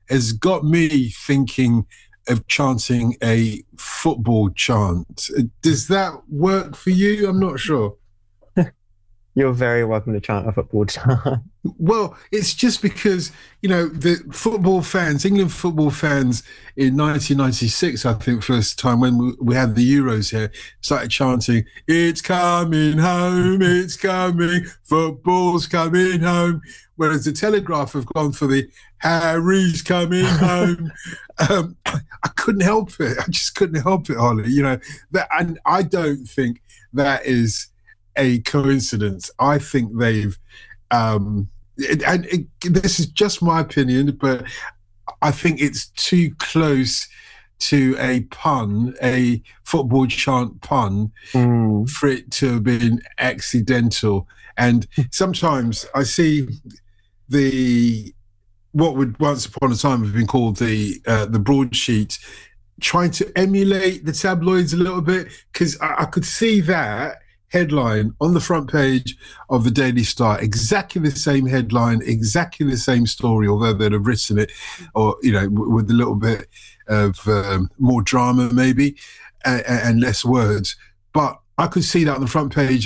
has got me thinking of chanting a football chant. Does that work for you? I'm not sure. You're very welcome to chant a football chant. Well, it's just because, the football fans, England football fans in 1996, I think, first time when we had the Euros here, started chanting, "It's coming home, it's coming, football's coming home." Whereas the Telegraph have gone for the "Harry's coming home." I couldn't help it. I just couldn't help it, Holly. And I don't think that is a coincidence. I think they've this is just my opinion, but I think it's too close to a pun, a football chant pun, for it to have been accidental. And sometimes I see what would once upon a time have been called the broadsheet trying to emulate the tabloids a little bit, because I could see that headline on the front page of the Daily Star, exactly the same headline, exactly the same story, although they'd have written it, or with a little bit of more drama maybe, and less words. But I could see that on the front page